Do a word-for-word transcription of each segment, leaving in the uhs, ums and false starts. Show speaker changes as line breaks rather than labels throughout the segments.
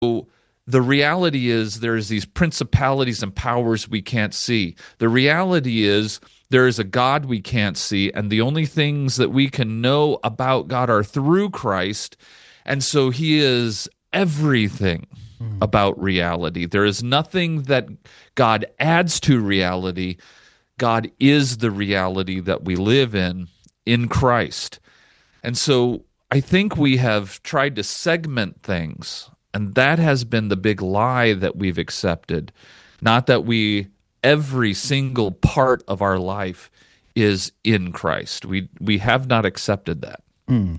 the reality is there's these principalities and powers we can't see. The reality is there is a God we can't see, and the only things that we can know about God are through Christ, and so he is everything mm. about reality. There is nothing that God adds to reality. God is the reality that we live in, in Christ. And so I think we have tried to segment things, and that has been the big lie that we've accepted. Not that we, every single part of our life is in Christ. We we have not accepted that.
Mm.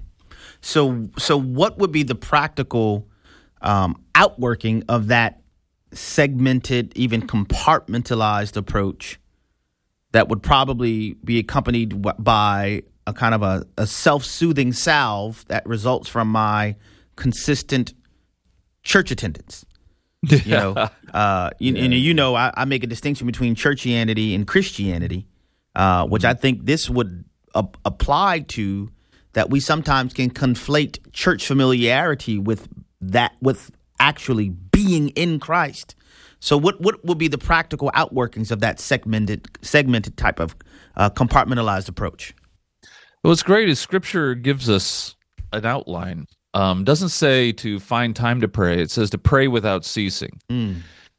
So so what would be the practical um, outworking of that segmented, even compartmentalized approach that would probably be accompanied by a kind of a, a self-soothing salve that results from my consistent church attendance? You know, uh, you, yeah. and you know, I, I make a distinction between churchianity and Christianity, uh, which I think this would a- apply to. That we sometimes can conflate church familiarity with that, with actually being in Christ. So, what what would be the practical outworkings of that segmented segmented type of uh, compartmentalized approach?
Well, what's great is Scripture gives us an outline. Um, doesn't say to find time to pray. It says to pray without ceasing. Mm.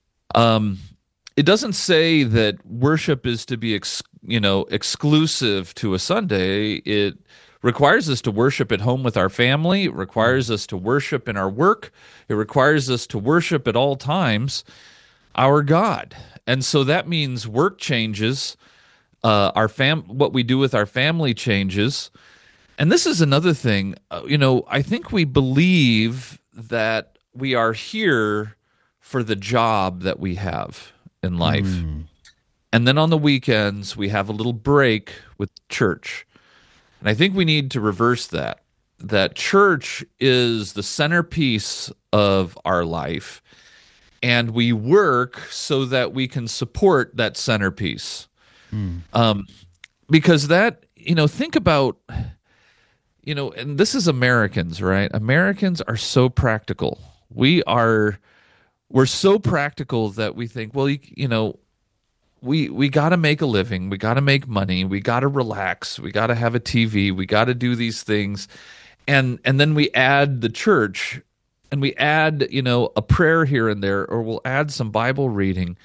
Um, it doesn't say that worship is to be, ex- you know, exclusive to a Sunday. It requires us to worship at home with our family. It requires us to worship in our work. It requires us to worship at all times our God. And so that means work changes. Uh, our fam, what we do with our family changes. And this is another thing, uh, you know, I think we believe that we are here for the job that we have in life. Mm. And then on the weekends, we have a little break with church. And I think we need to reverse that, that church is the centerpiece of our life, and we work so that we can support that centerpiece. Mm. Um, because that, you know, think about... You know, and this is Americans, right? Americans are so practical. We are, we're so practical that we think, well, you, you know, we we got to make a living, we got to make money, we got to relax, we got to have a T V, we got to do these things, and and then we add the church, and we add, you know, a prayer here and there, or we'll add some Bible reading,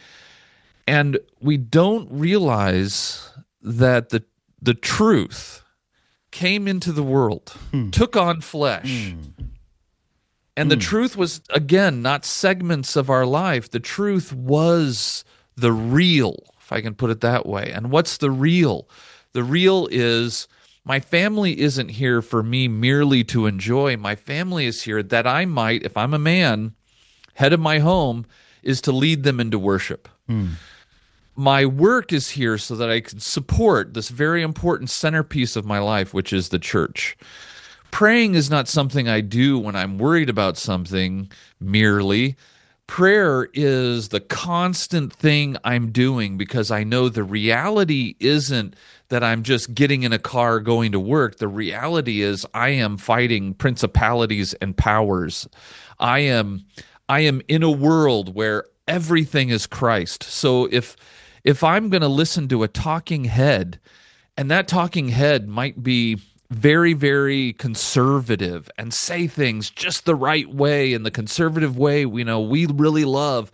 and we don't realize that the the truth came into the world, hmm. took on flesh. Hmm. And the hmm. truth was, again, not segments of our life. The truth was the real, if I can put it that way. And what's the real? The real is my family isn't here for me merely to enjoy. My family is here that I might, if I'm a man, head of my home, is to lead them into worship. Hmm. My work is here so that I can support this very important centerpiece of my life, which is the church. Praying is not something I do when I'm worried about something merely. Prayer is the constant thing I'm doing because I know the reality isn't that I'm just getting in a car going to work. The reality is I am fighting principalities and powers. I am, I am in a world where everything is Christ. So if If I'm going to listen to a talking head, and that talking head might be very, very conservative and say things just the right way, in the conservative way, you know, we really love,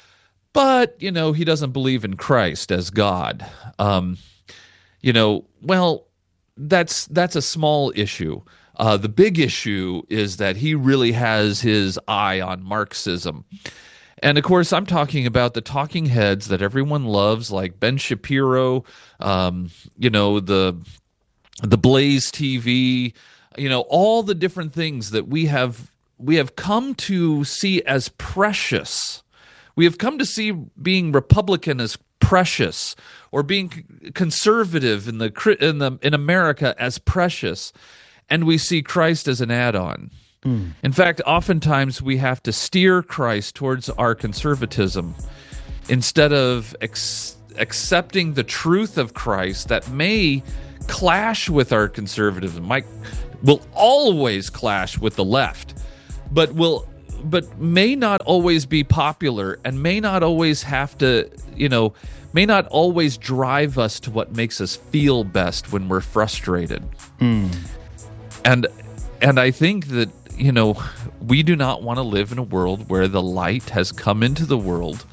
but, you know, he doesn't believe in Christ as God, um, you know, well, that's that's a small issue. Uh, the big issue is that he really has his eye on Marxism. And, of course, I'm talking about the talking heads that everyone loves, like Ben Shapiro, um, you know, the the Blaze T V, you know, all the different things that we have we have come to see as precious. We have come to see being Republican as precious, or being conservative in the in the in America as precious, and we see Christ as an add-on. Mm. In fact, oftentimes we have to steer Christ towards our conservatism instead of ex- accepting the truth of Christ that may clash with our conservatism, might will always clash with the left, but will but may not always be popular and may not always have to, you know, may not always drive us to what makes us feel best when we're frustrated. Mm. And and I think that, you know, we do not want to live in a world where the light has come into the world,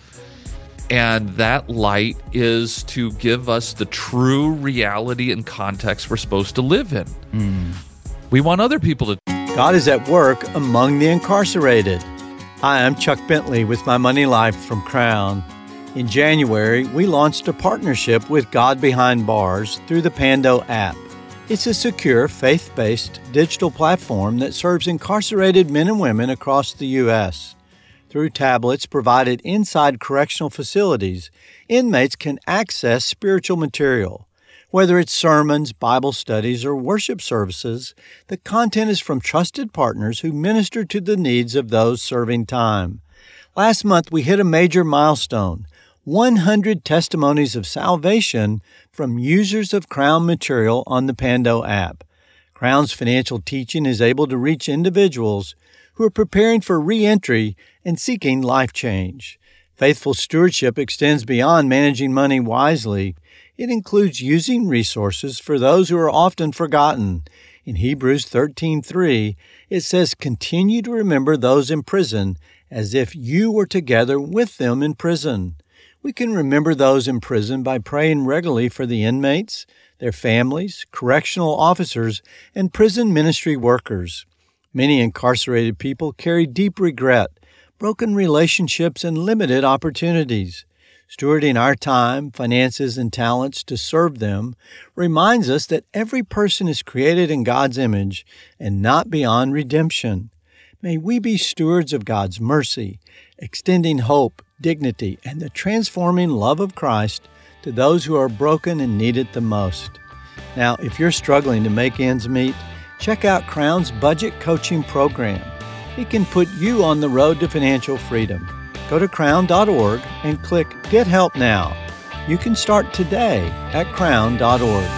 and that light is to give us the true reality and context we're supposed to live in. Mm. We want other people to...
God is at work among the incarcerated. Hi, I'm Chuck Bentley with My Money Life from Crown. In January, we launched a partnership with God Behind Bars through the Pando app. It's a secure, faith-based digital platform that serves incarcerated men and women across the U S Through tablets provided inside correctional facilities, inmates can access spiritual material. Whether it's sermons, Bible studies, or worship services, the content is from trusted partners who minister to the needs of those serving time. Last month, we hit a major milestone, one hundred testimonies of salvation from users of Crown material on the Pando app. Crown's financial teaching is able to reach individuals who are preparing for re-entry and seeking life change. Faithful stewardship extends beyond managing money wisely. It includes using resources for those who are often forgotten. In Hebrews thirteen three, it says, "Continue to remember those in prison as if you were together with them in prison." We can remember those in prison by praying regularly for the inmates, their families, correctional officers, and prison ministry workers. Many incarcerated people carry deep regret, broken relationships, and limited opportunities. Stewarding our time, finances, and talents to serve them reminds us that every person is created in God's image and not beyond redemption. May we be stewards of God's mercy, extending hope, dignity, and the transforming love of Christ to those who are broken and need it the most. Now, if you're struggling to make ends meet, check out Crown's budget coaching program. It can put you on the road to financial freedom. Go to crown dot org and click Get Help Now. You can start today at crown dot org.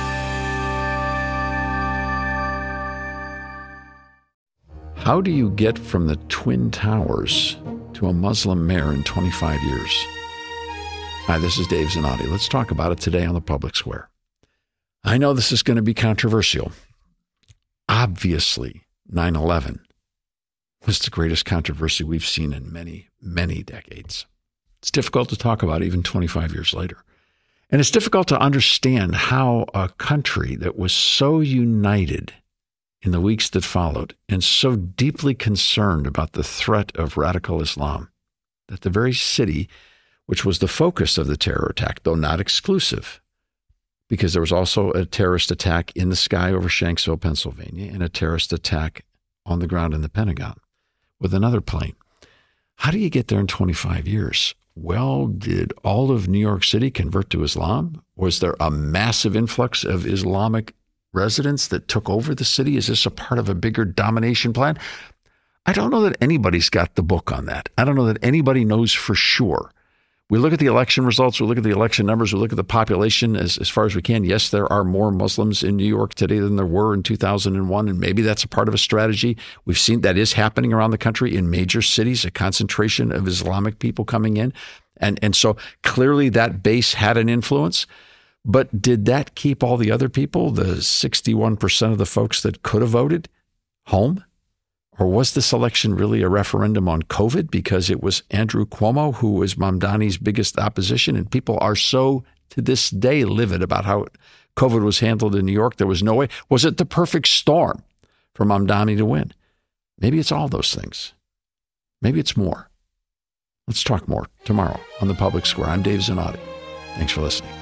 How do you get from the Twin Towers to a Muslim mayor in twenty-five years? Hi, this is Dave Zanotti. Let's talk about it today on the Public Square. I know this is going to be controversial. Obviously, nine eleven was the greatest controversy we've seen in many, many decades. It's difficult to talk about even twenty-five years later. And it's difficult to understand how a country that was so united in the weeks that followed and so deeply concerned about the threat of radical Islam, that the very city which was the focus of the terror attack, though not exclusive, because there was also a terrorist attack in the sky over Shanksville, Pennsylvania, and a terrorist attack on the ground in the Pentagon with another plane. How do you get there in twenty-five years? Well, did all of New York City convert to Islam? Was there a massive influx of Islamic residents that took over the city? Is this a part of a bigger domination plan? I don't know that anybody's got the book on that. I don't know that anybody knows for sure. We look at the election results, we look at the election numbers, we look at the population as, as far as we can. Yes, there are more Muslims in New York today than there were in two thousand one, and maybe that's a part of a strategy. We've seen that is happening around the country in major cities, a concentration of Islamic people coming in. And, and so clearly that base had an influence. But did that keep all the other people, the sixty-one percent of the folks that could have voted, home? Or was this election really a referendum on COVID because it was Andrew Cuomo who was Mamdani's biggest opposition? And people are so, to this day, livid about how COVID was handled in New York. There was no way. Was it the perfect storm for Mamdani to win? Maybe it's all those things. Maybe it's more. Let's talk more tomorrow on the Public Square. I'm Dave Zanotti. Thanks for listening.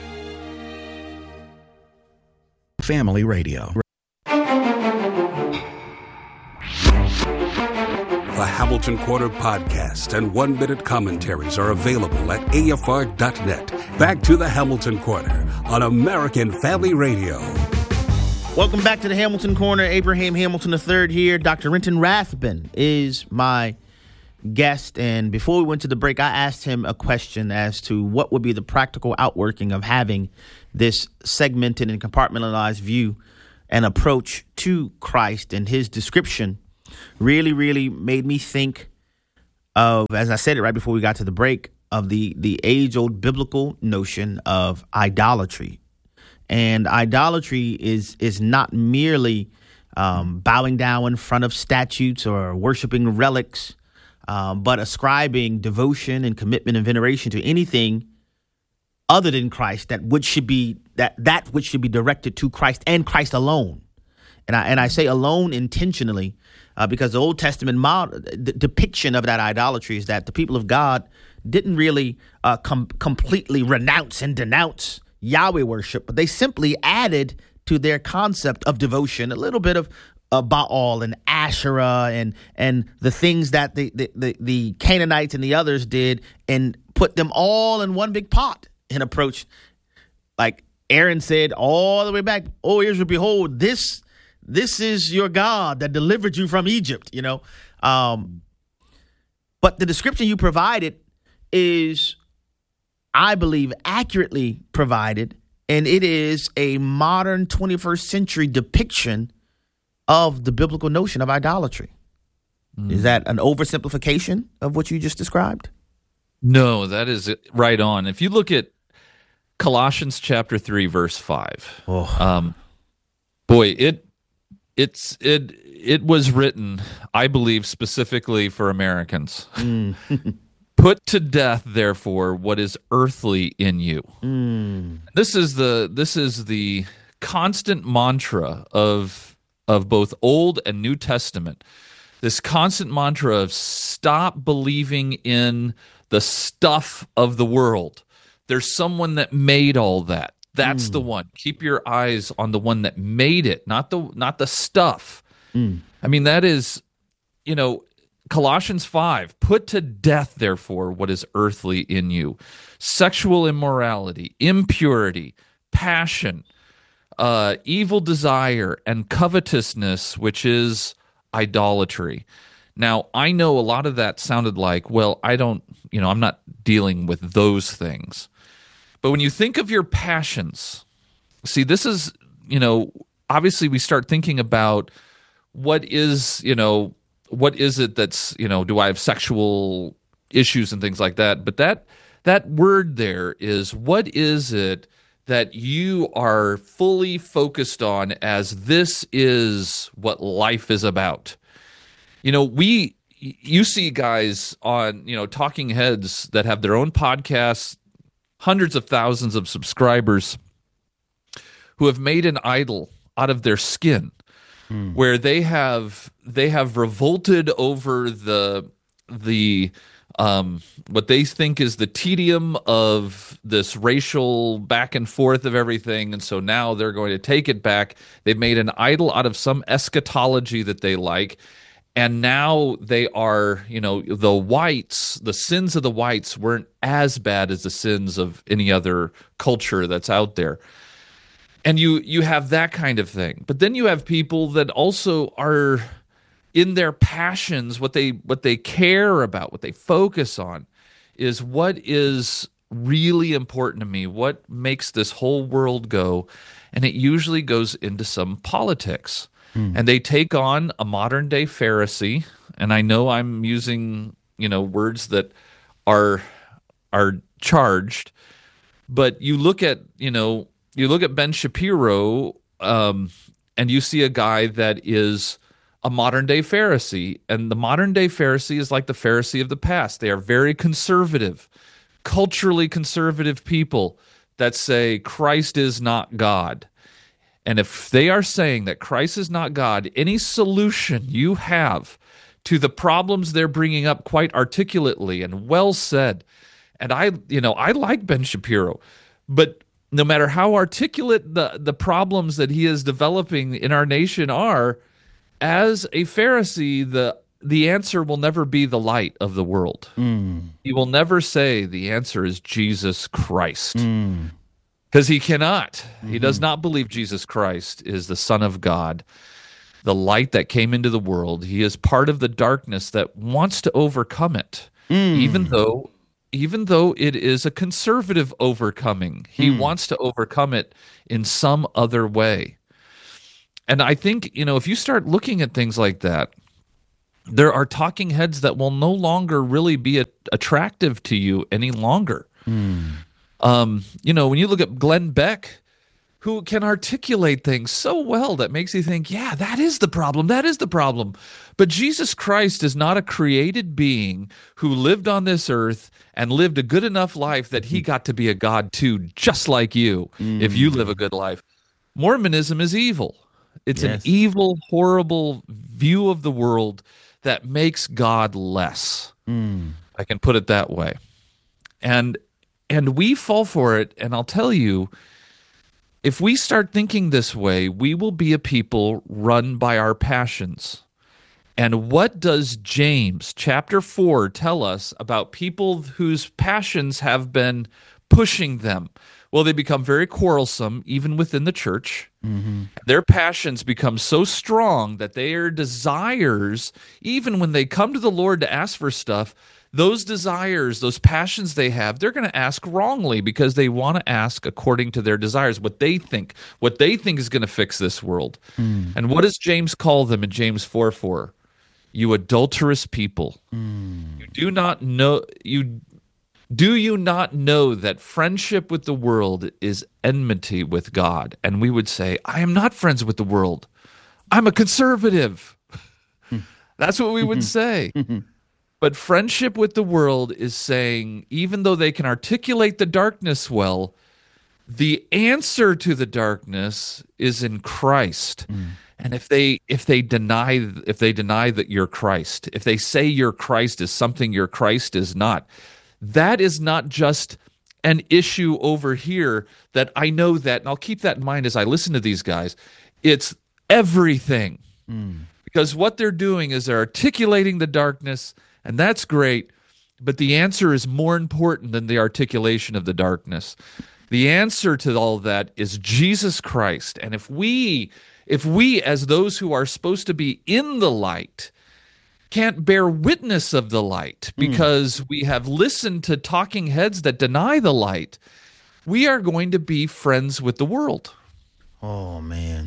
Family Radio.
The Hamilton Corner podcast and one-minute commentaries are available at A F R dot net. Back to the Hamilton Corner on American Family Radio.
Welcome back to the Hamilton Corner. Abraham Hamilton the third here. Doctor Renton Rathbun is my guest. And before we went to the break, I asked him a question as to what would be the practical outworking of having this segmented and compartmentalized view and approach to Christ. And his description really, really made me think of, as I said it right before we got to the break, of the the age-old biblical notion of idolatry. And idolatry is is not merely um, bowing down in front of statues or worshiping relics, um, but ascribing devotion and commitment and veneration to anything other than Christ, that which should be that that which should be directed to Christ and Christ alone. And I and I say alone intentionally, uh, because the Old Testament model, the depiction of that idolatry is that the people of God didn't really uh, com- completely renounce and denounce Yahweh worship, but they simply added to their concept of devotion a little bit of uh, Baal and Asherah and and the things that the, the the the Canaanites and the others did, and put them all in one big pot and approached, like Aaron said all the way back, "Oh, Israel, behold, this this is your God that delivered you from Egypt," you know. Um, but the description you provided is, I believe, accurately provided, and it is a modern twenty-first century depiction of the biblical notion of idolatry. Mm. Is that an oversimplification of what you just described?
No, that is right on. If you look at Colossians chapter three, verse five, oh. um, boy, it it's it it was written, I believe, specifically for Americans. Mm. Put to death, therefore, what is earthly in you. Mm. This is the this is the constant mantra of of both Old and New Testament. This constant mantra of stop believing in the stuff of the world. There's someone that made all that. That's mm. the one. Keep your eyes on the one that made it, not the not the stuff. Mm. I mean, that is, you know, Colossians five, put to death, therefore, what is earthly in you. Sexual immorality, impurity, passion, uh, evil desire, and covetousness, which is idolatry. Now, I know a lot of that sounded like, well, I don't, you know, I'm not dealing with those things. But when you think of your passions, see, this is, you know, obviously we start thinking about what is, you know, what is it that's, you know, do I have sexual issues and things like that? But that that word there is, what is it that you are fully focused on as this is what life is about? You know, we, you see guys on, you know, talking heads that have their own podcasts, hundreds of thousands of subscribers, who have made an idol out of their skin. Hmm. Where they have they have revolted over the the um, what they think is the tedium of this racial back and forth of everything, and so now they're going to take it back. They've made an idol out of some eschatology that they like, and now they are, you know, the whites. The sins of the whites weren't as bad as the sins of any other culture that's out there. And you you have that kind of thing. But then you have people that also are in their passions, what they what they care about, what they focus on is what is really important to me, what makes this whole world go. And it usually goes into some politics. Hmm. And they take on a modern day Pharisee, and I know I'm using, you know, words that are are charged, but you look at, you know, You look at Ben Shapiro, um, and you see a guy that is a modern-day Pharisee, and the modern-day Pharisee is like the Pharisee of the past. They are very conservative, culturally conservative people that say Christ is not God. And if they are saying that Christ is not God, any solution you have to the problems they're bringing up quite articulately and well said, and I, you know, I like Ben Shapiro, but no matter how articulate the, the problems that he is developing in our nation are, as a Pharisee, the the answer will never be the light of the world. Mm. He will never say the answer is Jesus Christ. Because mm. he cannot. Mm-hmm. He does not believe Jesus Christ is the Son of God, the light that came into the world. He is part of the darkness that wants to overcome it, mm. even though... Even though it is a conservative overcoming, he hmm. wants to overcome it in some other way. And I think, you know, if you start looking at things like that, There are talking heads that will no longer really be a, attractive to you any longer. Mm. Um, you know, when you look at Glenn Beck, who can articulate things so well that makes you think, yeah, that is the problem, that is the problem. But Jesus Christ is not a created being who lived on this earth and lived a good enough life that he got to be a God too, just like you, mm. if you live a good life. Mormonism is evil. It's yes. an evil, horrible view of the world that makes God less. Mm. I can put it that way. And and we fall for it, and I'll tell you, if we start thinking this way, we will be a people run by our passions. And what does James chapter four tell us about people whose passions have been pushing them? Well, they become very quarrelsome, even within the church. Mm-hmm. Their passions become so strong that their desires, even when they come to the Lord to ask for stuff, those desires, those passions they have, they're going to ask wrongly because they want to ask according to their desires, what they think, what they think is going to fix this world. Mm. And what does James call them in James four four? You adulterous people. Mm. You do not know, you do you not know that friendship with the world is enmity with God? And we would say, I am not friends with the world. I'm a conservative. Mm. That's what we would say. But friendship with the world is saying, even though they can articulate the darkness well, the answer to the darkness is in Christ. Mm. And if they if they deny if they deny that you're Christ, if they say your Christ is something your Christ is not, that is not just an issue over here that I know that, and I'll keep that in mind as I listen to these guys. It's everything. Mm. Because what they're doing is they're articulating the darkness, and that's great, but the answer is more important than the articulation of the darkness. The answer to all that is Jesus Christ. And if we, if we as those who are supposed to be in the light can't bear witness of the light because mm. we have listened to talking heads that deny the light, we are going to be friends with the world.
Oh, man.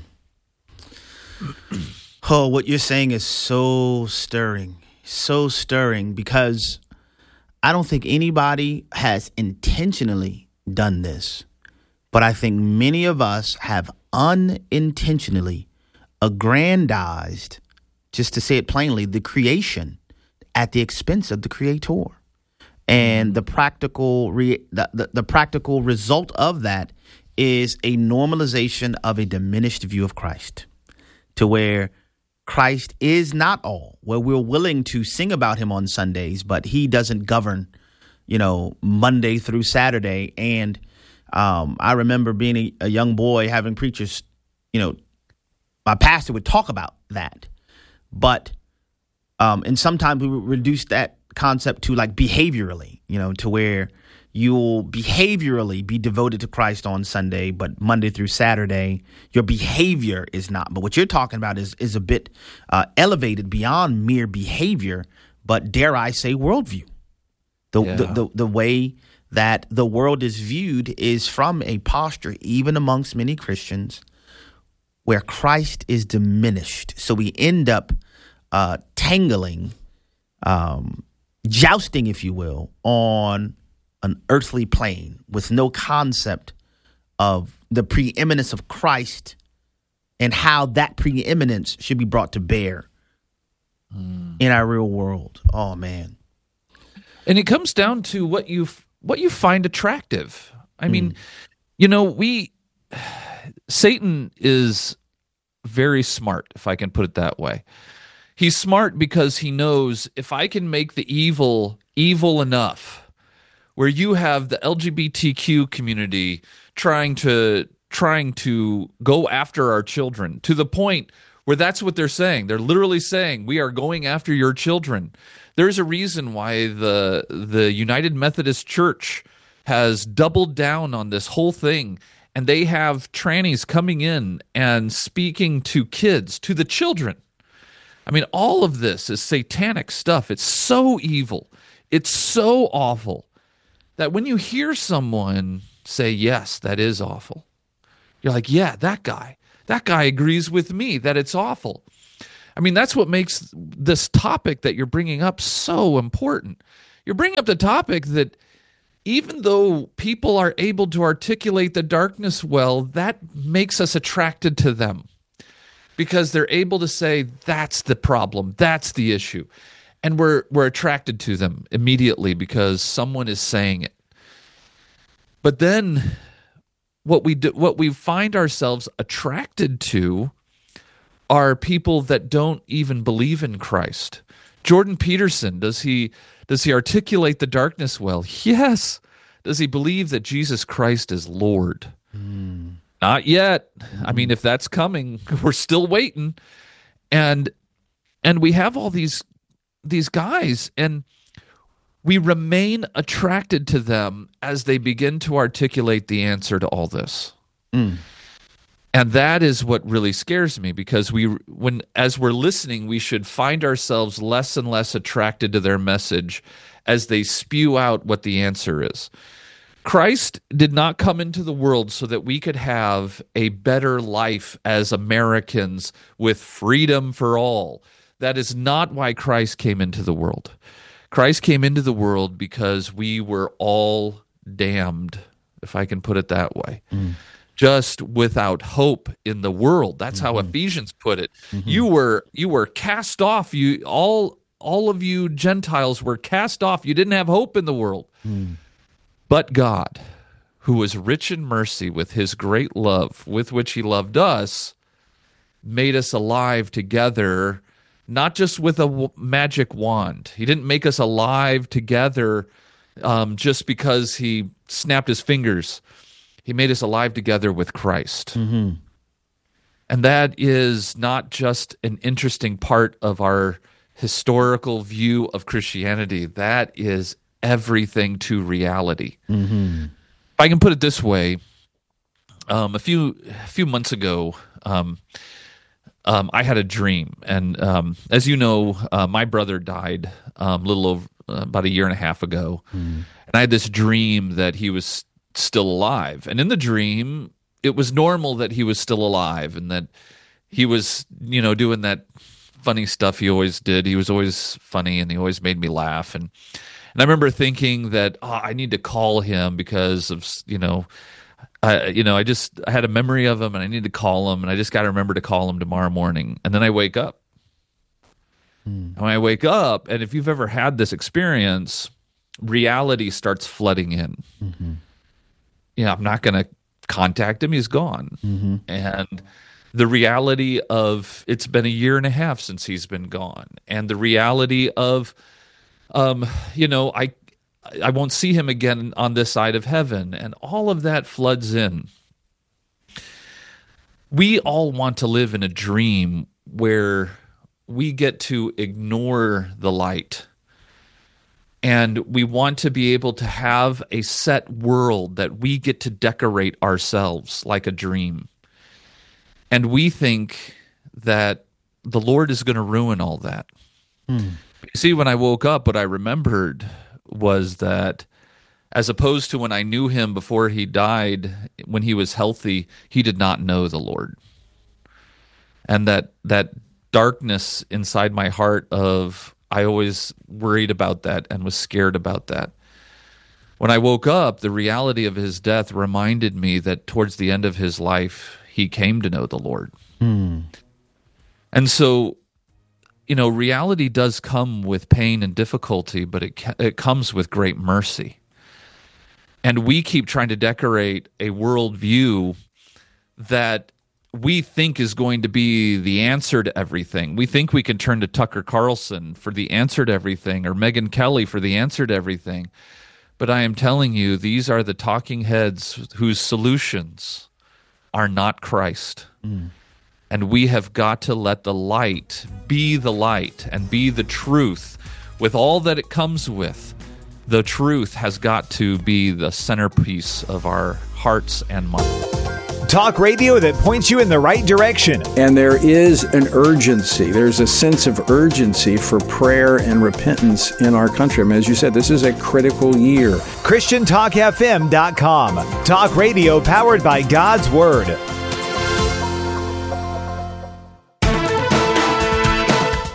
Oh, what you're saying is so stirring. So stirring, because I don't think anybody has intentionally done this, but I think many of us have unintentionally aggrandized, just to say it plainly, the creation at the expense of the creator. And the practical re- the, the, the practical result of that is a normalization of a diminished view of Christ, to where Christ is not all, where we're willing to sing about him on Sundays, but he doesn't govern, you know, Monday through Saturday. And um, I remember being a, a young boy having preachers, you know, my pastor would talk about that. But um, and sometimes we would reduce that concept to like behaviorally, you know, to where you'll behaviorally be devoted to Christ on Sunday, but Monday through Saturday, your behavior is not. But what you're talking about is is a bit uh, elevated beyond mere behavior, but dare I say worldview. The, yeah. the, the the way that the world is viewed is from a posture, even amongst many Christians, where Christ is diminished. So we end up uh, tangling, um, jousting, if you will, on an earthly plane with no concept of the preeminence of Christ and how that preeminence should be brought to bear mm. in our real world. Oh, man.
And it comes down to what you what you find attractive. I mm. mean, you know, we Satan is very smart, if I can put it that way. He's smart because he knows if I can make the evil evil enough, where you have the L G B T Q community trying to trying to go after our children to the point where that's what they're saying. They're literally saying, we are going after your children. There's a reason why the the United Methodist Church has doubled down on this whole thing, and they have trannies coming in and speaking to kids, to the children. I mean, all of this is satanic stuff. It's so evil. It's so awful that when you hear someone say, yes, that is awful, you're like, yeah, that guy, that guy agrees with me that it's awful. I mean, that's what makes this topic that you're bringing up so important. You're bringing up the topic that even though people are able to articulate the darkness well, that makes us attracted to them because they're able to say, that's the problem, that's the issue. And we're we're attracted to them immediately because someone is saying it. But then what we do, what we find ourselves attracted to are people that don't even believe in Christ. Jordan Peterson, does he does he articulate the darkness well? Yes. Does he believe that Jesus Christ is Lord? Mm. Not yet. Mm. I mean, if that's coming, we're still waiting. And and we have all these these guys, and we remain attracted to them as they begin to articulate the answer to all this. Mm. And that is what really scares me, because we, when as we're listening, we should find ourselves less and less attracted to their message as they spew out what the answer is. Christ did not come into the world so that we could have a better life as Americans with freedom for all. That is not why Christ came into the world. Christ came into the world because we were all damned, if I can put it that way. Mm. Just without hope in the world. That's mm-hmm. how Ephesians put it. Mm-hmm. You were you were cast off. You all all of you Gentiles were cast off. You didn't have hope in the world. Mm. But God, who was rich in mercy with his great love with which he loved us, made us alive together, not just with a w- magic wand. He didn't make us alive together um, just because he snapped his fingers. He made us alive together with Christ. Mm-hmm. And that is not just an interesting part of our historical view of Christianity. That is everything to reality. Mm-hmm. If I can put it this way, um, a few a few months ago, um, um, I had a dream. And um, as you know, uh, my brother died um, a little over uh, about a year and a half ago. Mm-hmm. And I had this dream that he was still alive. And in the dream, it was normal that he was still alive and that he was, you know, doing that funny stuff he always did. He was always funny and he always made me laugh. And and I remember thinking that, oh, I need to call him because of, you know, I, you know, I just I had a memory of him and I need to call him and I just got to remember to call him tomorrow morning. And then I wake up. Hmm. And when I wake up, and if you've ever had this experience, reality starts flooding in. Mm-hmm. Yeah, I'm not going to contact him. He's gone. Mm-hmm. And the reality of it's been a year and a half since he's been gone. And the reality of, um, you know, I I won't see him again on this side of heaven. And all of that floods in. We all want to live in a dream where we get to ignore the light. And we want to be able to have a set world that we get to decorate ourselves like a dream. And we think that the Lord is going to ruin all that. Hmm. You see, when I woke up, what I remembered was that as opposed to when I knew him before he died, when he was healthy, he did not know the Lord. And that that darkness inside my heart of I always worried about that and was scared about that. When I woke up, the reality of his death reminded me that towards the end of his life, he came to know the Lord. Hmm. And so, you know, reality does come with pain and difficulty, but it it comes with great mercy. And we keep trying to decorate a worldview that we think is going to be the answer to everything. We think we can turn to Tucker Carlson for the answer to everything, or Megyn Kelly for the answer to everything. But I am telling you, these are the talking heads whose solutions are not Christ. Mm. And we have got to let the light be the light and be the truth with all that it comes with. The truth has got to be the centerpiece of our hearts and minds.
Talk radio that points you in the right direction.
And there is an urgency. There's a sense of urgency for prayer and repentance in our country. I mean, as you said, this is a critical year.
Christian Talk F M dot com. Talk radio powered by God's Word.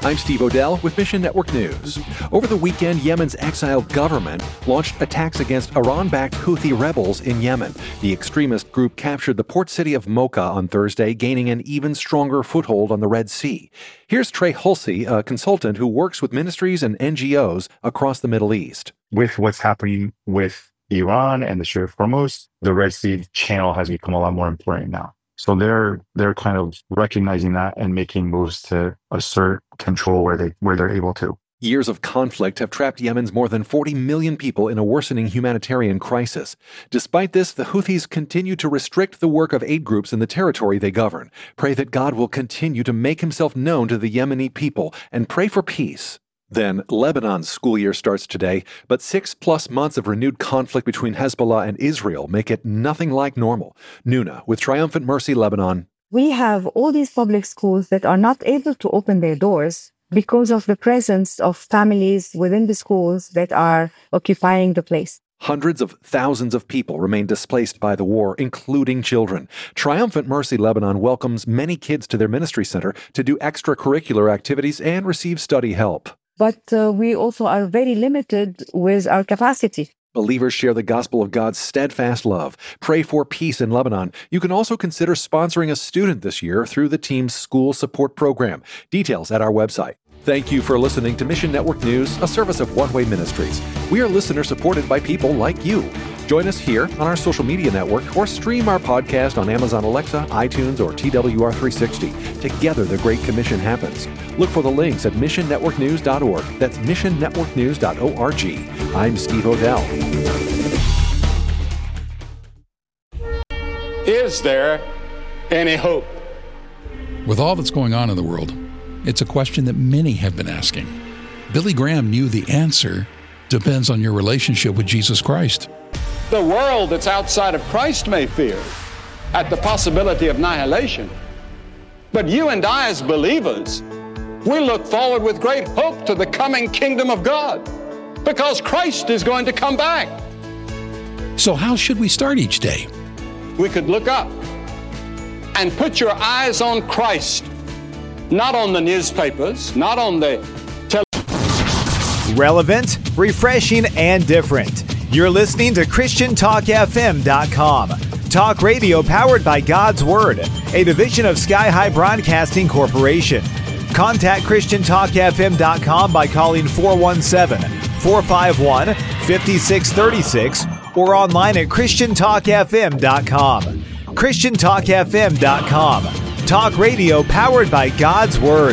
I'm Steve Odell with Mission Network News. Over the weekend, Yemen's exiled government launched attacks against Iran-backed Houthi rebels in Yemen. The extremist group captured the port city of Mocha on Thursday, gaining an even stronger foothold on the Red Sea. Here's Trey Hulsey, a consultant who works with ministries and N G Os across the Middle East.
With what's happening with Iran and the Strait of Hormuz, the Red Sea channel has become a lot more important now. So they're they're kind of recognizing that and making moves to assert control where they where they're able to.
Years of conflict have trapped Yemen's more than forty million people in a worsening humanitarian crisis. Despite this, the Houthis continue to restrict the work of aid groups in the territory they govern. Pray that God will continue to make himself known to the Yemeni people and pray for peace. Then, Lebanon's school year starts today, but six-plus months of renewed conflict between Hezbollah and Israel make it nothing like normal. Nuna, with Triumphant Mercy Lebanon.
We have all these public schools that are not able to open their doors because of the presence of families within the schools that are occupying the place.
Hundreds of thousands of people remain displaced by the war, including children. Triumphant Mercy Lebanon welcomes many kids to their ministry center to do extracurricular activities and receive study help.
But uh, we also are very limited with our capacity.
Believers share the gospel of God's steadfast love. Pray for peace in Lebanon. You can also consider sponsoring a student this year through the team's school support program. Details at our website. Thank you for listening to Mission Network News, a service of One Way Ministries. We are listener supported by people like you. Join us here on our social media network or stream our podcast on Amazon Alexa, iTunes, or T W R three sixty. Together, the Great Commission happens. Look for the links at mission network news dot org. That's mission network news dot org. I'm Steve Odell.
Is there any hope?
With all that's going on in the world, it's a question that many have been asking. Billy Graham knew the answer depends on your relationship with Jesus Christ.
The world that's outside of Christ may fear at the possibility of annihilation. But you and I as believers, we look forward with great hope to the coming kingdom of God because Christ is going to come back.
So how should we start each day?
We could look up and put your eyes on Christ, not on the newspapers, not on the television.
Relevant, refreshing, and different. You're listening to Christian Talk F M dot com. Talk radio powered by God's Word, a division of Sky High Broadcasting Corporation. Contact Christian Talk F M dot com by calling four one seven, four five one, five six three six or online at Christian Talk F M dot com. Christian Talk F M dot com. Talk radio powered by God's Word.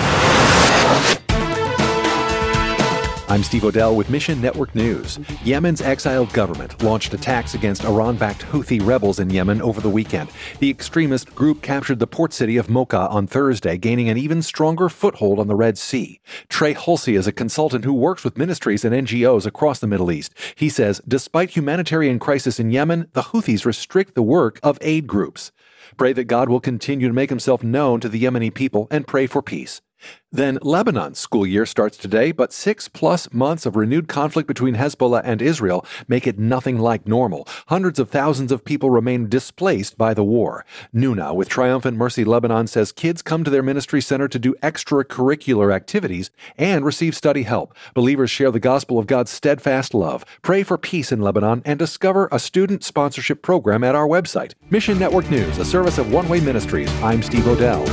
I'm Steve Odell with Mission Network News. Yemen's exiled government launched attacks against Iran-backed Houthi rebels in Yemen over the weekend. The extremist group captured the port city of Mocha on Thursday, gaining an even stronger foothold on the Red Sea. Trey Hulsey is a consultant who works with ministries and N G Os across the Middle East. He says, despite humanitarian crisis in Yemen, the Houthis restrict the work of aid groups. Pray that God will continue to make himself known to the Yemeni people and pray for peace. Then Lebanon's school year starts today, but six-plus months of renewed conflict between Hezbollah and Israel make it nothing like normal. Hundreds of thousands of people remain displaced by the war. Nuna, with Triumphant Mercy Lebanon, says kids come to their ministry center to do extracurricular activities and receive study help. Believers share the gospel of God's steadfast love. Pray for peace in Lebanon and discover a student sponsorship program at our website. Mission Network News, a service of One Way Ministries. I'm Steve Odell.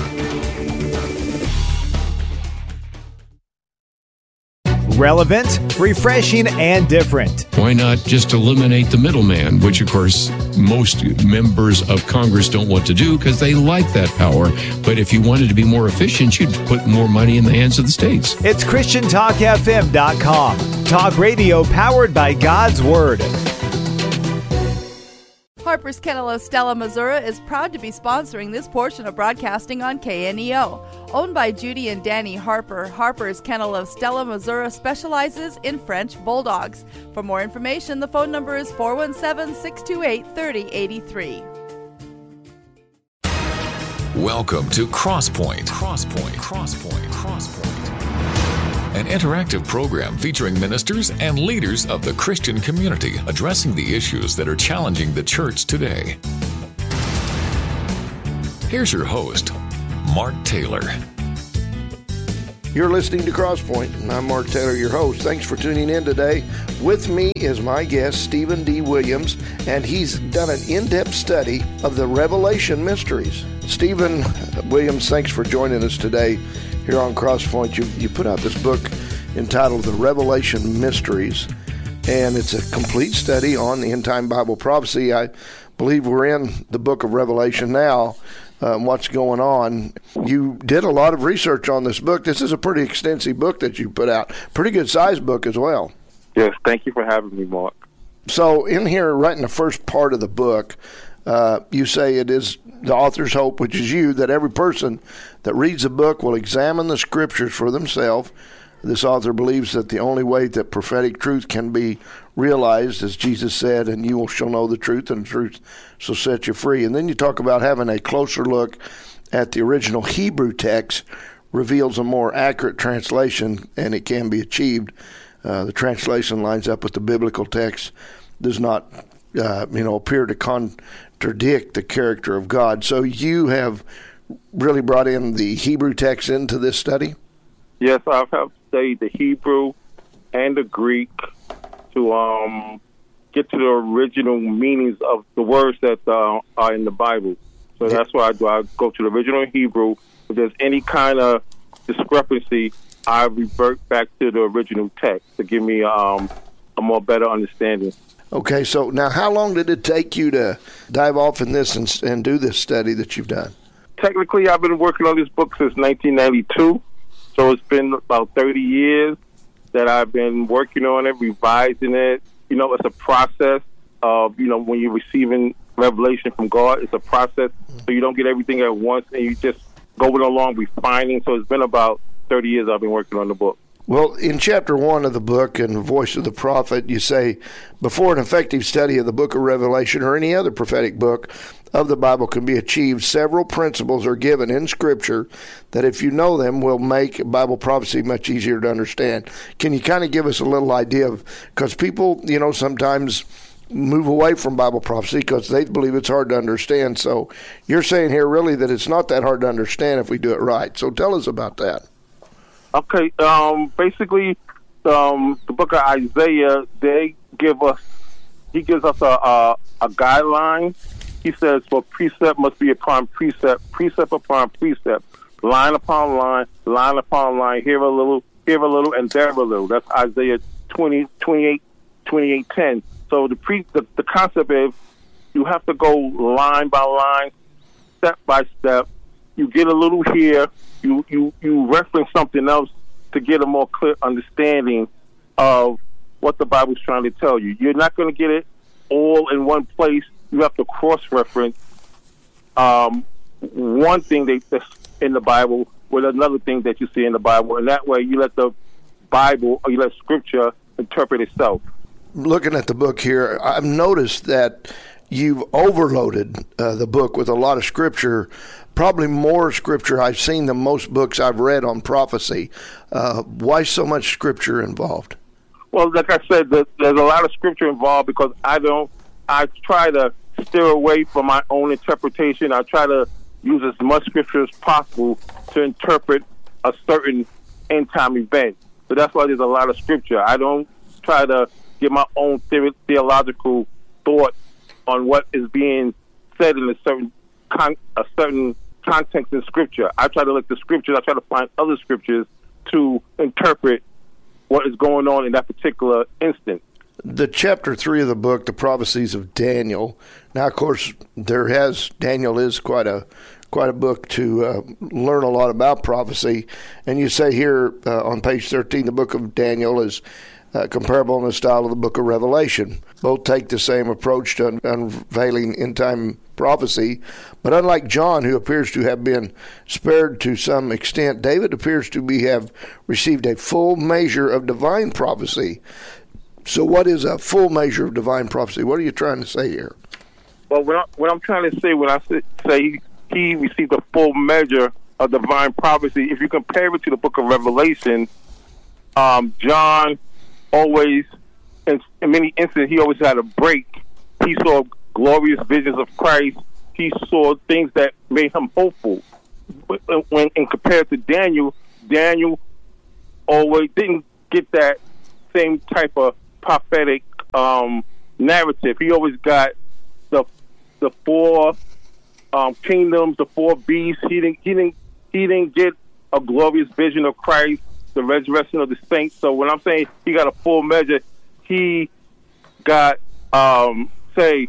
Relevant, refreshing, and different.
Why not just eliminate the middleman, which, of course, most members of Congress don't want to do because they like that power. But if you wanted to be more efficient, you'd put more money in the hands of the states.
It's Christian Talk F M dot com. Talk radio powered by God's Word.
Harper's Kennel of Stella, Missouri is proud to be sponsoring this portion of broadcasting on K N E O. Owned by Judy and Danny Harper, Harper's Kennel of Stella, Missouri specializes in French Bulldogs. For more information, the phone number is four one seven, six two eight, three oh eight three.
Welcome to Crosspoint. Crosspoint. Crosspoint. Crosspoint. An interactive program featuring ministers and leaders of the Christian community addressing the issues that are challenging the church today. Here's your host, Mark Taylor.
You're listening to Crosspoint, and I'm Mark Taylor, your host. Thanks for tuning in today. With me is my guest, Stephen D. Williams, and he's done an in-depth study of the Revelation mysteries. Stephen Williams, thanks for joining us today here on Crosspoint. You, you put out this book entitled The Revelation Mysteries, and it's a complete study on the end-time Bible prophecy. I believe we're in the book of Revelation now. Um, what's going on. You did a lot of research on this book. This is a pretty extensive book that you put out. Pretty good sized book as well.
Yes, thank you for having me, Mark.
So in here, right in the first part of the book, uh, you say it is the author's hope, which is you, that every person that reads the book will examine the scriptures for themselves. This author believes that the only way that prophetic truth can be realized, as Jesus said, and you shall know the truth, and the truth shall set you free. And then you talk about having a closer look at the original Hebrew text reveals a more accurate translation, and it can be achieved. Uh, the translation lines up with the biblical text, does not, uh, you know, appear to contradict the character of God. So you have really brought in the Hebrew text into this study?
Yes, I've helped study the Hebrew and the Greek to um, get to the original meanings of the words that uh, are in the Bible. So that's why I do. I go to the original Hebrew. If there's any kind of discrepancy, I revert back to the original text to give me um, a more better understanding.
Okay, so now how long did it take you to dive off in this and, and do this study that you've done?
Technically, I've been working on this book since nineteen ninety-two. So it's been about thirty years that I've been working on it, revising it. You know, it's a process of, you know, when you're receiving revelation from God, it's a process. So you don't get everything at once and you just go along refining. So it's been about thirty years I've been working on the book.
Well, in chapter one of the book, in Voice of the Prophet, you say, before an effective study of the book of Revelation or any other prophetic book of the Bible can be achieved, several principles are given in Scripture that, if you know them, will make Bible prophecy much easier to understand. Can you kind of give us a little idea of, because people, you know, sometimes move away from Bible prophecy because they believe it's hard to understand. So you're saying here really that it's not that hard to understand if we do it right. So tell us about that.
Okay, um, basically, um, the book of Isaiah, they give us, he gives us a, a, a guideline. He says, for precept must be upon precept, precept upon precept, line upon line, line upon line, here a little, here a little, and there a little. That's Isaiah twenty, twenty-eight, twenty-eight, ten. So the, pre, the, the concept is you have to go line by line, step by step. You get a little here, you, you, you reference something else to get a more clear understanding of what the Bible's trying to tell you. You're not going to get it all in one place. You have to cross-reference um, one thing that's in the Bible with another thing that you see in the Bible, and that way you let the Bible, or you let Scripture interpret itself.
Looking at the book here, I've noticed that you've overloaded uh, the book with a lot of Scripture, probably more Scripture I've seen than most books I've read on prophecy. Uh, why so much Scripture involved?
Well, like I said, there's a lot of Scripture involved because I don't, I try to steer away from my own interpretation. I try to use as much Scripture as possible to interpret a certain end-time event. So that's why there's a lot of Scripture. I don't try to give my own the- theological thought on what is being said in a certain con- a certain context in Scripture. I try to look at the Scriptures. I try to find other Scriptures to interpret what is going on in that particular instance.
The chapter three of the book, the prophecies of Daniel. Now, of course, there has Daniel is quite a quite a book to uh, learn a lot about prophecy. And you say here uh, on page thirteen, the book of Daniel is uh, comparable in the style of the book of Revelation. Both take the same approach to un- unveiling end-time prophecy. But unlike John, who appears to have been spared to some extent, David appears to be have received a full measure of divine prophecy. So what is a full measure of divine prophecy? What are you trying to say here?
Well, what, I, what I'm trying to say when I say, say he received a full measure of divine prophecy, if you compare it to the book of Revelation, um, John always, in, in many instances, he always had a break. He saw glorious visions of Christ. He saw things that made him hopeful. When, when and compared to Daniel, Daniel always didn't get that same type of prophetic um, narrative. He always got the the four um, kingdoms, the four beasts. He didn't he didn't he didn't get a glorious vision of Christ, the resurrection of the saints. So when I'm saying he got a full measure, he got um, say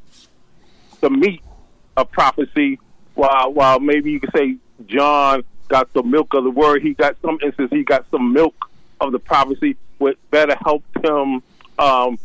the meat of prophecy, while while maybe you could say John got the milk of the word. He got some instances he got some milk of the prophecy, which better helped him um,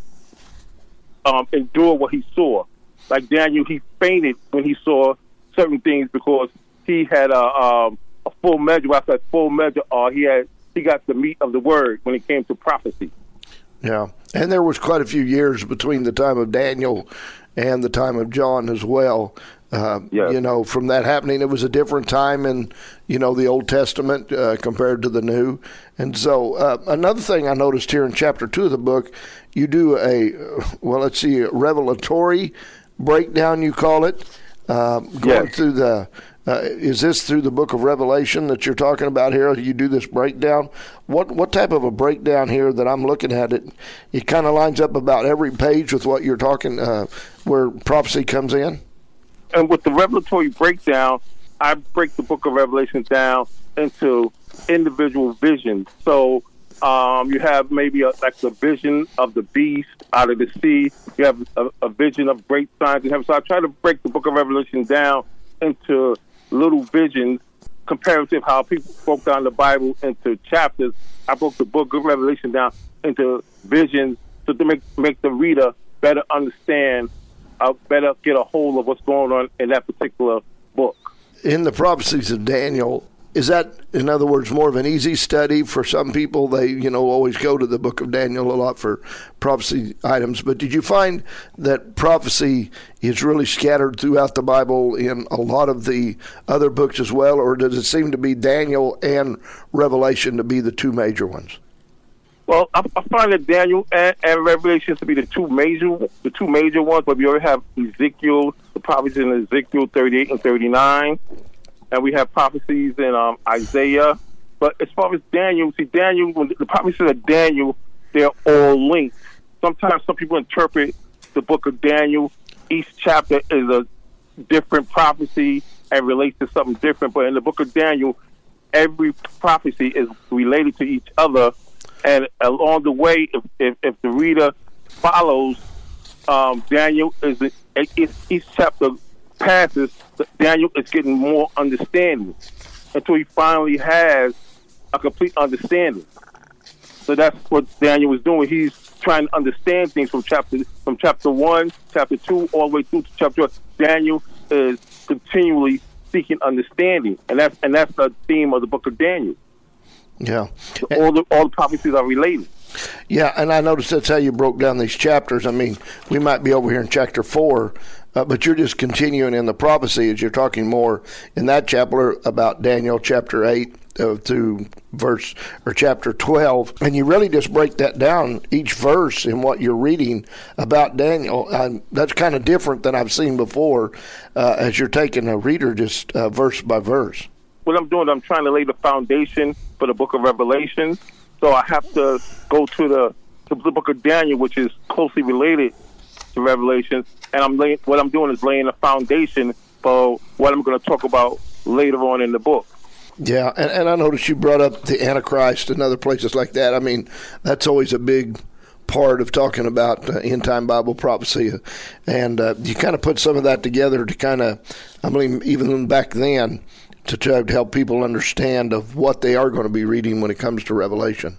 um, endure what he saw. Like Daniel, he fainted when he saw certain things because he had a, um, a full measure. When I said full measure, uh, he had he got the meat of the word when it came to prophecy.
Yeah, and there was quite a few years between the time of Daniel and the time of John as well. Uh, yes. You know, from that happening, it was a different time in, you know, the Old Testament uh, compared to the New. And so uh, another thing I noticed here in chapter two of the book, you do a, well, let's see, a revelatory breakdown, you call it, uh, going yes. through the, uh, is this through the book of Revelation that you're talking about here? You do this breakdown. What what type of a breakdown here that I'm looking at? It it kind of lines up about every page with what you're talking, uh, where prophecy comes in?
And with the revelatory breakdown, I break the book of Revelation down into individual visions. So um, you have maybe a, like the vision of the beast out of the sea. You have a, a vision of great signs in heaven. So I try to break the book of Revelation down into little visions, comparative how people broke down the Bible into chapters. I broke the book of Revelation down into visions so to make make the reader better understand, uh, better get a hold of what's going on in that particular book.
In the prophecies of Daniel, is that, in other words, more of an easy study for some people? They, you know, always go to the book of Daniel a lot for prophecy items. But did you find that prophecy is really scattered throughout the Bible in a lot of the other books as well? Or does it seem to be Daniel and Revelation to be the two major ones?
Well, I, I find that Daniel and, and Revelation to be the two major, the two major ones. But we already have Ezekiel, the prophecies in Ezekiel thirty-eight and thirty-nine, and we have prophecies in um, Isaiah. But as far as Daniel, see, Daniel, when the prophecies of Daniel, they're all linked. Sometimes some people interpret the book of Daniel. Each chapter is a different prophecy and relates to something different. But in the book of Daniel, every prophecy is related to each other. And along the way, if, if, if the reader follows, um, Daniel is each chapter passes, Daniel is getting more understanding until he finally has a complete understanding. So that's what Daniel was doing. He's trying to understand things from chapter from chapter one, chapter two, all the way through to chapter one. Daniel is continually seeking understanding, and that's and that's the theme of the book of Daniel.
Yeah,
all the all the prophecies are related.
Yeah, and I noticed that's how you broke down these chapters. I mean, we might be over here in chapter four, uh, but you're just continuing in the prophecy as you're talking more in that chapter about Daniel chapter eight uh, through verse or chapter twelve, and you really just break that down each verse in what you're reading about Daniel. Uh, that's kind of different than I've seen before, uh, as you're taking a reader just uh, verse by verse.
What I'm doing, I'm trying to lay the foundation for the book of Revelation. So I have to go to the, to the book of Daniel, which is closely related to Revelation. And I'm laying, what I'm doing is laying the foundation for what I'm going to talk about later on in the book.
Yeah, and, and I noticed you brought up the Antichrist and other places like that. I mean, that's always a big part of talking about uh, end-time Bible prophecy. And uh, you kind of put some of that together to kind of, I mean, even back then, to try to help people understand of what they are going to be reading when it comes to Revelation.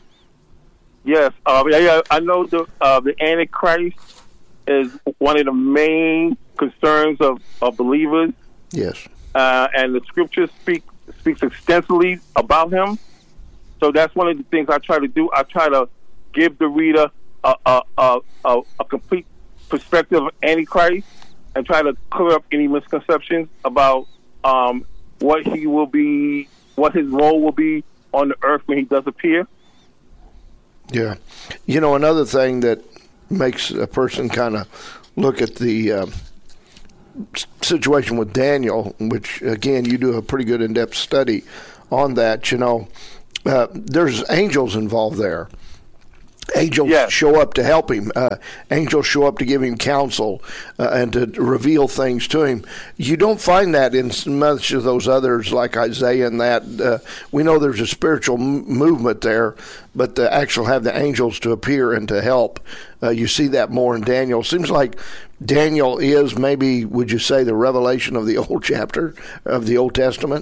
Yes, uh, yeah, I know the uh, the Antichrist is one of the main concerns of, of believers.
Yes,
uh, and the Scriptures speak speaks extensively about him. So that's one of the things I try to do. I try to give the reader a a, a, a, a complete perspective of Antichrist and try to clear up any misconceptions about um, what he will be, what his role will be on the earth when he does appear.
Yeah. You know, another thing that makes a person kind of look at the uh, situation with Daniel, which, again, you do a pretty good in-depth study on that, you know, uh, there's angels involved there. Angels yes. show up to help him. Uh, angels show up to give him counsel uh, and to reveal things to him. You don't find that in much of those others like Isaiah and that. Uh, we know there's a spiritual m- movement there, but to actually have the angels to appear and to help, uh, you see that more in Daniel. Seems like Daniel is maybe, would you say, the revelation of the old chapter of the Old Testament?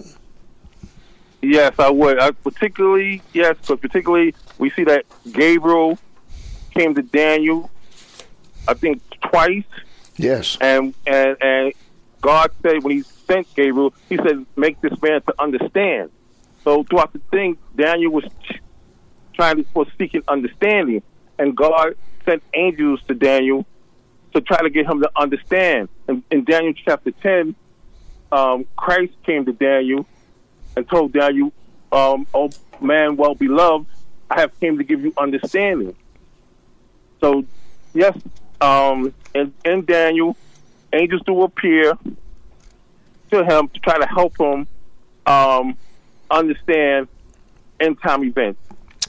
Yes, I would. I, particularly, yes, but particularly we see that Gabriel came to Daniel, I think, twice.
Yes.
And and and God said when he sent Gabriel, he said, make this man to understand. So throughout the thing, Daniel was trying to for seeking understanding, and God sent angels to Daniel to try to get him to understand. And in Daniel chapter ten, um, Christ came to Daniel and told Daniel, um, oh man, well beloved, I have came to give you understanding. So, yes, um, in, in Daniel, angels do appear to him to try to help him um, understand end time events.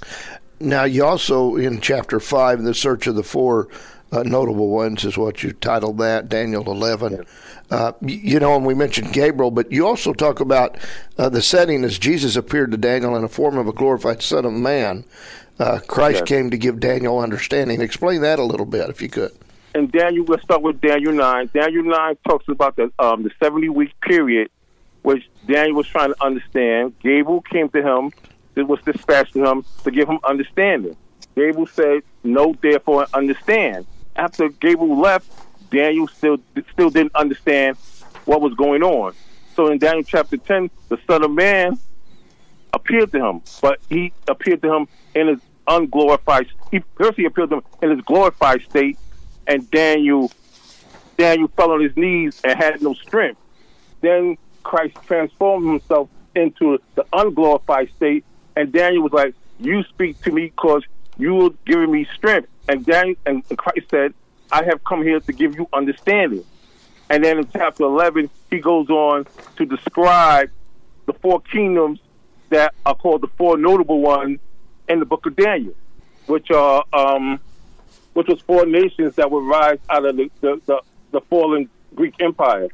Now, you also, in chapter five, the search of the four uh, notable ones is what you titled that, Daniel eleven. Yes. Uh, you know, and we mentioned Gabriel, but you also talk about uh, the setting as Jesus appeared to Daniel in the form of a glorified Son of Man. Uh, Christ yes. came to give Daniel understanding. Explain that a little bit, if you could.
And Daniel, let's start with Daniel nine. Daniel nine talks about the um, the seventy-week period, which Daniel was trying to understand. Gabriel came to him, it was dispatched to him to give him understanding. Gabriel said, "No, therefore, understand." After Gabriel left, Daniel still still didn't understand what was going on. So in Daniel chapter ten, the Son of Man appeared to him, but he appeared to him in his unglorified. He first he appeared to him in his glorified state, and Daniel Daniel fell on his knees and had no strength. Then Christ transformed himself into the unglorified state, and Daniel was like, "You speak to me because you are giving me strength." And Daniel and Christ said, "I have come here to give you understanding." And then in chapter eleven, he goes on to describe the four kingdoms that are called the four notable ones in the book of Daniel, which are um, which was four nations that would rise out of the, the, the, the fallen Greek Empire.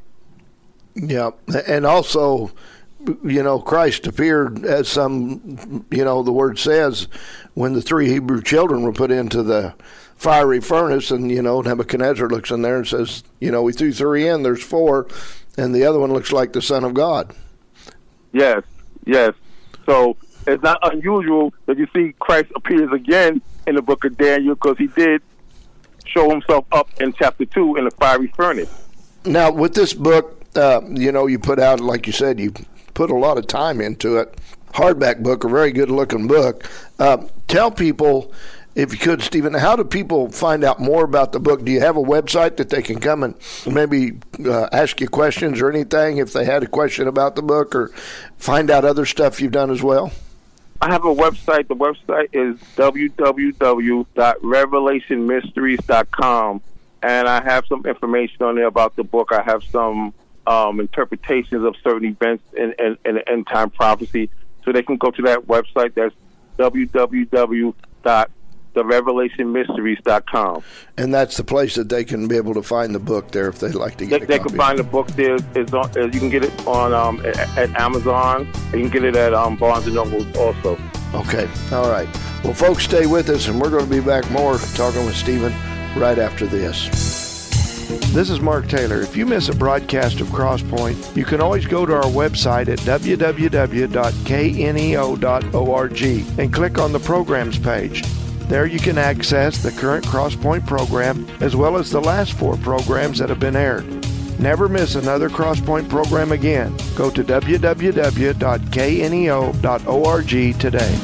Yeah, and also, you know, Christ appeared as some, you know, the word says, when the three Hebrew children were put into the fiery furnace, and, you know, Nebuchadnezzar looks in there and says, you know, we threw three in, there's four, and the other one looks like the Son of God.
Yes, yes. So it's not unusual that you see Christ appears again in the book of Daniel, because he did show himself up in chapter two in the fiery furnace.
Now, with this book, uh, you know, you put out, like you said, you put a lot of time into it. Hardback book, a very good-looking book. Uh, tell people, if you could, Stephen, how do people find out more about the book? Do you have a website that they can come and maybe uh, ask you questions or anything if they had a question about the book, or find out other stuff you've done as well?
I have a website. The website is w w w dot revelation mysteries dot com, and I have some information on there about the book. I have some um, interpretations of certain events in, in, in the end time prophecy, so they can go to that website. That's w w w dot the revelation mysteries dot com.
And that's the place that they can be able to find the book there if they'd like to get
they,
a
they
copy.
They can find the book there. It's on, you can get it on um, at, at Amazon. You can get it at um, Barnes and Noble also.
Okay. All right. Well, folks, stay with us, and we're going to be back more talking with Stephen right after this. This is Mark Taylor. If you miss a broadcast of Crosspoint, you can always go to our website at w w w dot k n e o dot org and click on the programs page. There you can access the current Crosspoint program as well as the last four programs that have been aired. Never miss another Crosspoint program again. Go to w w w dot k n e o dot org today.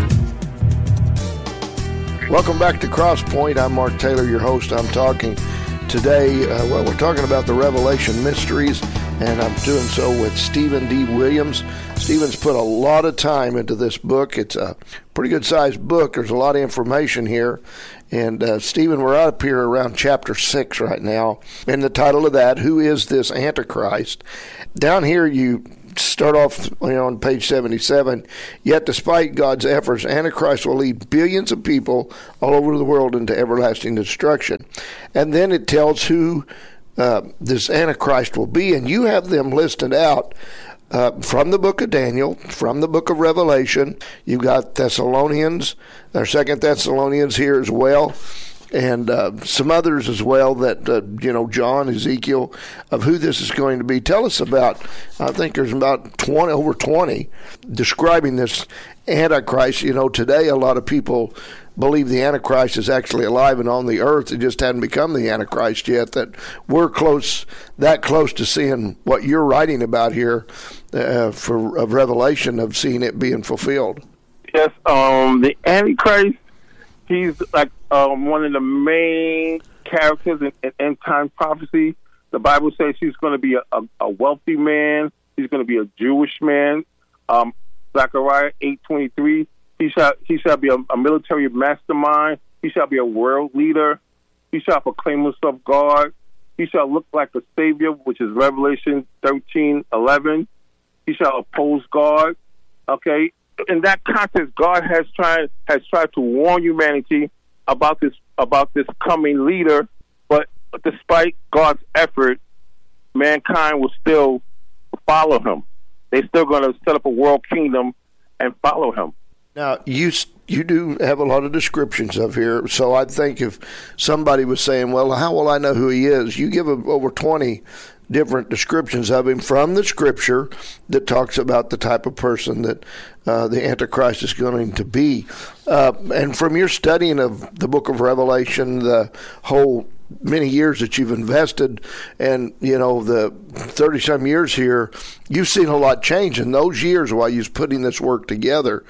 Welcome back to Crosspoint. I'm Mark Taylor, your host. I'm talking today, uh, well, we're talking about the Revelation Mysteries, and I'm doing so with Stephen D. Williams. Stephen's put a lot of time into this book. It's a pretty good-sized book. There's a lot of information here. And, uh, Stephen, we're up here around chapter six right now. And the title of that, Who is this Antichrist? Down here, you start off you know, on page seventy-seven. Yet, despite God's efforts, Antichrist will lead billions of people all over the world into everlasting destruction. And then it tells who uh, this Antichrist will be, and you have them listed out uh, from the book of Daniel, from the book of Revelation. You've got Thessalonians, or Second Thessalonians here as well, and uh, some others as well that, uh, you know, John, Ezekiel, of who this is going to be. Tell us about, I think there's about twenty, over twenty, describing this Antichrist. You know, today a lot of people believe the Antichrist is actually alive and on the earth. It just hadn't become the Antichrist yet, that we're close, that close to seeing what you're writing about here uh, for of Revelation, of seeing it being fulfilled.
Yes, um, the Antichrist, he's like um, one of the main characters in, in end-time prophecy. The Bible says he's going to be a, a, a wealthy man. He's going to be a Jewish man. Um, Zechariah eight twenty-three, he shall, he shall be a, a military mastermind. He shall be a world leader. He shall proclaim himself God. He shall look like a savior, which is Revelation thirteen eleven. He shall oppose God. Okay, in that context, God has tried has tried to warn humanity about this about this coming leader, but despite God's effort, mankind will still follow him. They're still going to set up a world kingdom and follow him.
Now, you you do have a lot of descriptions of here, so I think if somebody was saying, well, how will I know who he is? You give over twenty different descriptions of him from the scripture that talks about the type of person that uh, the Antichrist is going to be. Uh, and from your studying of the book of Revelation, the whole many years that you've invested, and you know the thirty some years here, you've seen a lot change in those years while you're putting this work together.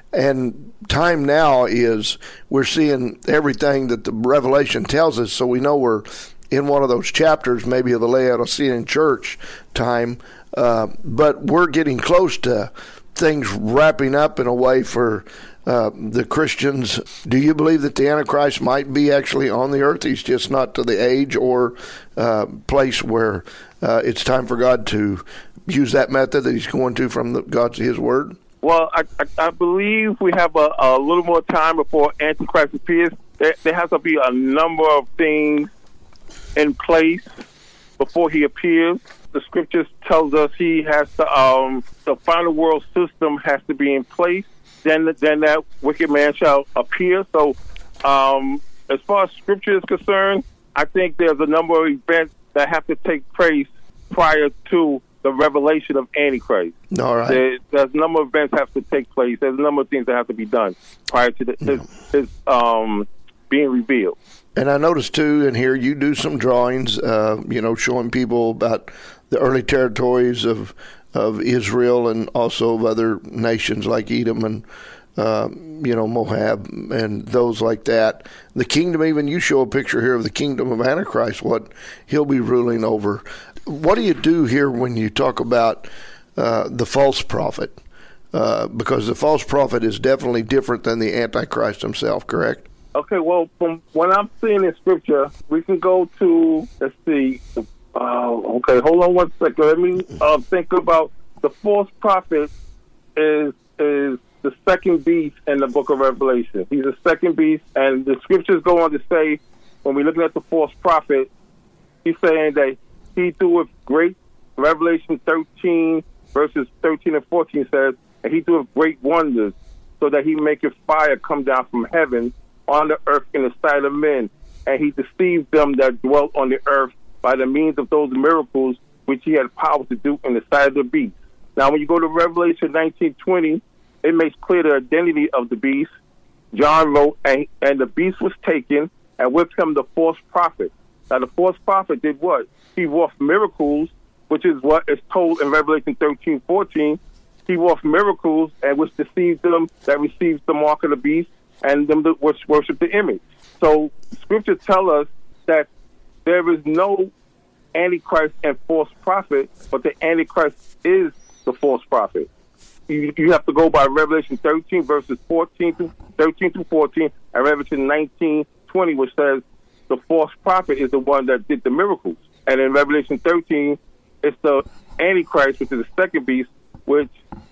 And time now is we're seeing everything that the Revelation tells us, so we know we're in one of those chapters, maybe of the Laodicean church time, uh, but we're getting close to things wrapping up in a way for Uh, the Christians. Do you believe that the Antichrist might be actually on the earth? He's just not to the age or uh, place where uh, it's time for God to use that method that he's going to from the, God's his word?
Well, I, I, I believe we have a, a little more time before Antichrist appears. There, there has to be a number of things in place before he appears. The scriptures tells us he has to, um, the final world system has to be in place. Then, then that wicked man shall appear. So, um, as far as scripture is concerned, I think there's a number of events that have to take place prior to the revelation of Antichrist.
All right.
There, there's a number of events that have to take place. There's a number of things that have to be done prior to the, his, his um, being revealed.
And I noticed, too, in here, you do some drawings, uh, you know, showing people about the early territories of of Israel and also of other nations like Edom and, uh, you know, Moab and those like that. The kingdom, even you show a picture here of the kingdom of Antichrist, what he'll be ruling over. What do you do here when you talk about uh, the false prophet? Uh, because the false prophet is definitely different than the Antichrist himself, correct?
Okay, well, from what I'm seeing in Scripture, we can go to, let's see, Uh, okay, hold on one second. Let me uh, think about the false prophet is is the second beast in the book of Revelation. He's the second beast, and the scriptures go on to say, when we're looking at the false prophet, he's saying that he doeth great, Revelation thirteen, verses thirteen and fourteen says, and he doeth great wonders, so that he maketh fire come down from heaven on the earth in the sight of men, and he deceived them that dwelt on the earth by the means of those miracles which he had power to do in the sight of the beast. Now, when you go to Revelation nineteen twenty, it makes clear the identity of the beast. John wrote, and, and the beast was taken, and with him the false prophet. Now, the false prophet did what? He wrought miracles, which is what is told in Revelation thirteen fourteen. He wrought miracles, and which deceived them that received the mark of the beast, and them that worship the image. So, Scripture tell us that there is no Antichrist and false prophet, but the Antichrist is the false prophet. You, you have to go by Revelation thirteen, verses fourteen to thirteen to fourteen, and Revelation nineteen twenty, which says the false prophet is the one that did the miracles. And in Revelation thirteen, it's the Antichrist, which is the second beast, which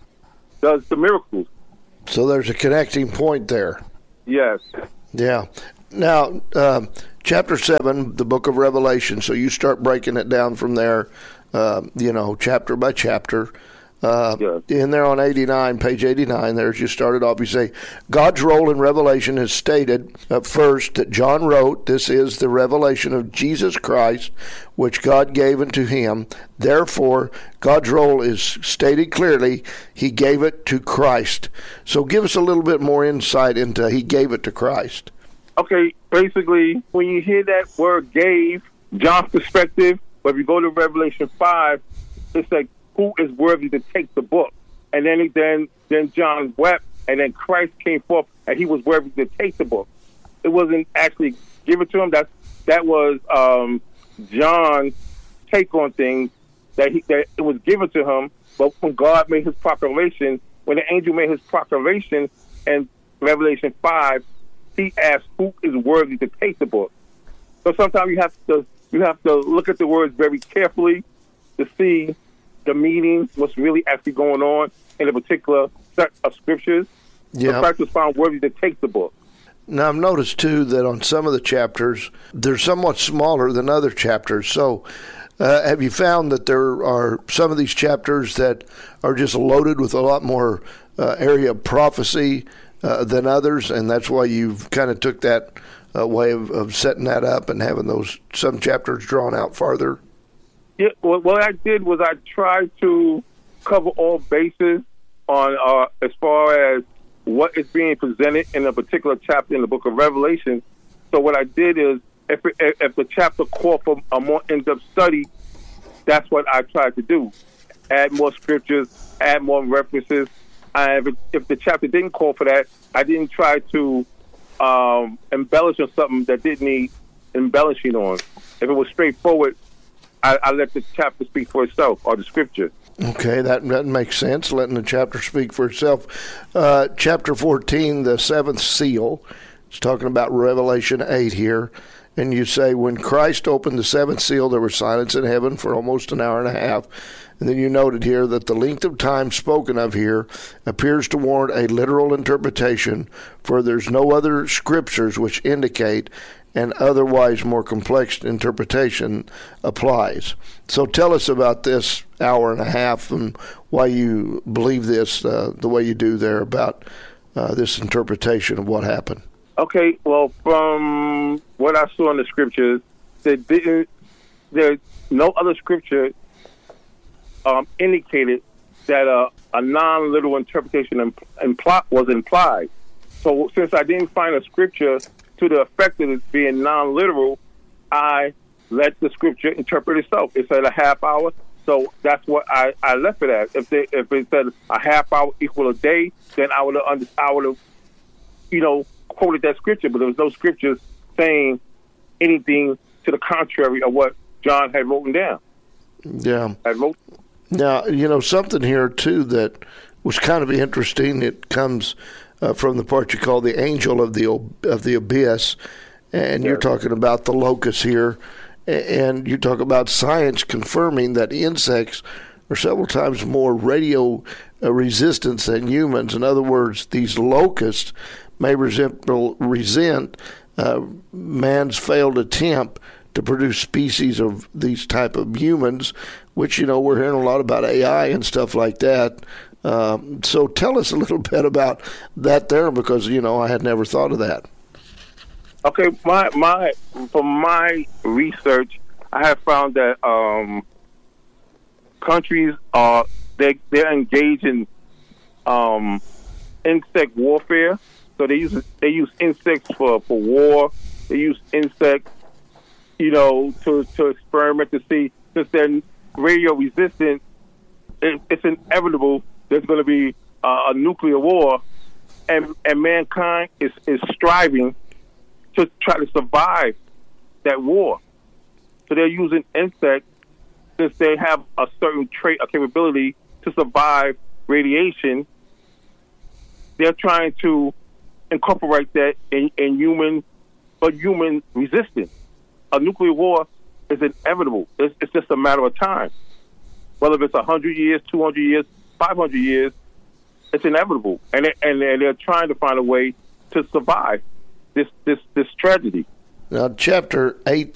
does the miracles.
So there's a connecting point there.
Yes.
Yeah. Now, um, chapter seven, the book of Revelation. So you start breaking it down from there, uh, you know, chapter by chapter. Uh, yes. In there on eighty-nine, page eighty-nine, there's you started off, you say, God's role in Revelation is stated uh, first that John wrote, this is the revelation of Jesus Christ, which God gave unto him. Therefore, God's role is stated clearly, he gave it to Christ. So give us a little bit more insight into he gave it to Christ.
Okay, basically, when you hear that word gave, John's perspective, but if you go to Revelation five, it's like, who is worthy to take the book? And then then then John wept, and then Christ came forth, and he was worthy to take the book. It wasn't actually given to him. That that was um, John's take on things, that he, that it was given to him. But when God made his proclamation, when the angel made his proclamation in Revelation five, he asked, who is worthy to take the book? So sometimes you have to you have to look at the words very carefully to see the meanings, what's really actually going on in a particular set of scriptures.
Yeah.
So Christ was found worthy to take the book.
Now, I've noticed, too, that on some of the chapters, they're somewhat smaller than other chapters. So uh, have you found that there are some of these chapters that are just loaded with a lot more uh, area of prophecy uh, than others, and that's why you've kind of took that uh, way of, of setting that up and having those some chapters drawn out farther?
Yeah, well, what I did was I tried to cover all bases on uh, as far as what is being presented in a particular chapter in the book of Revelation. So what I did is, if it, if the chapter called for a more in-depth study, that's what I tried to do. Add more scriptures, add more references. And if, it, if the chapter didn't call for that, I didn't try to um, embellish on something that didn't need embellishing on. If it was straightforward, I, I let the chapter speak for itself, or the scripture.
Okay, that, that makes sense, letting the chapter speak for itself. Uh, chapter fourteen, the seventh seal, it's talking about Revelation eight here. And you say, when Christ opened the seventh seal, there was silence in heaven for almost an hour and a half. And then you noted here that the length of time spoken of here appears to warrant a literal interpretation, for there's no other scriptures which indicate an otherwise more complex interpretation applies. So tell us about this hour and a half and why you believe this uh, the way you do there about uh, this interpretation of what happened.
Okay, well, from what I saw in the scriptures, there didn't, there's no other scripture um, indicated that uh, a non-literal interpretation impl- was implied. So since I didn't find a scripture to the effect of it being non-literal, I let the scripture interpret itself. It said a half hour, so that's what I, I left it at. If they, if it said a half hour equal a day, then I would have, I would have, you know, quoted that scripture. But there was no scriptures saying anything to the contrary of what John had written down.
Yeah.
Had wrote.
Now, you know, something here, too, that was kind of interesting. It comes uh, from the part you call the angel of the of the abyss, and yes. You're talking about the locust here, and you talk about science confirming that insects are several times more radio uh, resistant than humans. In other words, these locusts may resent, resent uh, man's failed attempt to produce species of these type of humans, which, you know, we're hearing a lot about A I and stuff like that. Um, so tell us a little bit about that there, because, you know, I had never thought of that.
Okay, my my from my research, I have found that um, countries are they they're engaged in um, insect warfare. So they use they use insects for, for war. They use insects, you know, to, to experiment to see, since they're radio resistant, it, it's inevitable there's going to be uh, a nuclear war, and and mankind is, is striving to try to survive that war. So they're using insects, since they have a certain trait, a capability to survive radiation. They're trying to incorporate that in, in human, but human resistance. A nuclear war is inevitable. It's, it's just a matter of time. whether it's one hundred years, two hundred years, five hundred years, it's inevitable. And, it, and they're trying to find a way to survive this, this, this tragedy.
Now, chapter eight